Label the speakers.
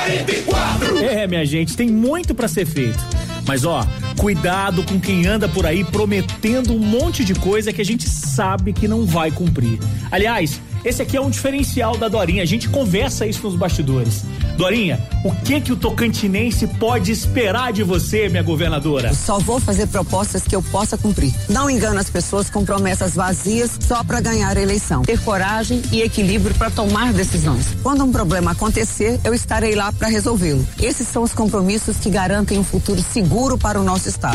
Speaker 1: 44. Minha gente, tem muito pra ser feito. Mas cuidado com quem anda por aí prometendo um monte de coisa que a gente sabe que não vai cumprir. Aliás, esse aqui é um diferencial da Dorinha, a gente conversa isso nos bastidores. Dorinha, o que o tocantinense pode esperar de você, minha governadora?
Speaker 2: Eu só vou fazer propostas que eu possa cumprir. Não engano as pessoas com promessas vazias só para ganhar a eleição. Ter coragem e equilíbrio para tomar decisões. Quando um problema acontecer, eu estarei lá para resolvê-lo. Esses são os compromissos que garantem um futuro seguro para o nosso estado.